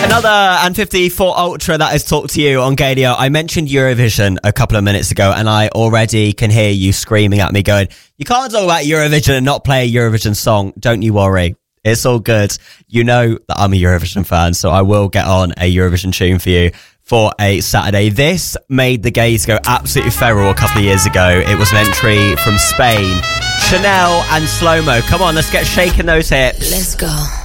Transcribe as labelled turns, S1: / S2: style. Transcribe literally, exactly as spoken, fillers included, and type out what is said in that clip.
S1: Another and fifty-four Ultra that has talked to you on Gadio. I mentioned Eurovision a couple of minutes ago, and I already can hear you screaming at me going, you can't talk about Eurovision and not play a Eurovision song. Don't you worry. It's all good. You know that I'm a Eurovision fan, so I will get on a Eurovision tune for you for a Saturday. This made the gays go absolutely feral a couple of years ago. It was an entry from Spain. Chanel and Slow Mo. Come on, let's get shaking those hips.
S2: Let's go.